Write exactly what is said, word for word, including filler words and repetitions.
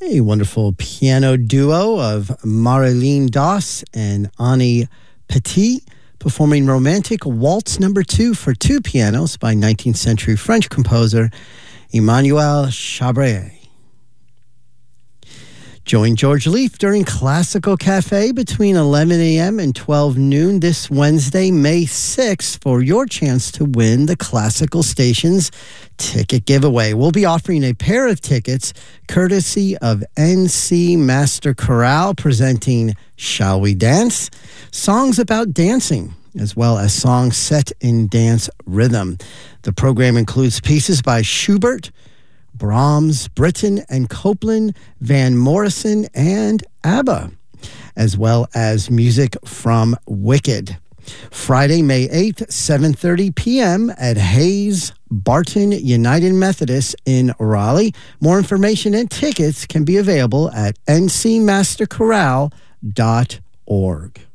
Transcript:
A wonderful piano duo of Marilyn Doss and Annie Petit performing Romantic Waltz Number Two for two pianos by nineteenth century French composer Emmanuel Chabrier. Join George Leaf during Classical Cafe between eleven a.m. and twelve noon this Wednesday, May sixth, for your chance to win the Classical Stations ticket giveaway. We'll be offering a pair of tickets courtesy of N C Master Chorale, presenting Shall We Dance? Songs about dancing, as well as songs set in dance rhythm. The program includes pieces by Schubert, Brahms, Britten and Copland, Van Morrison, and ABBA, as well as music from Wicked. Friday, May eighth, seven thirty p.m. at Hayes Barton United Methodist in Raleigh. More information and tickets can be available at n c master chorale dot org.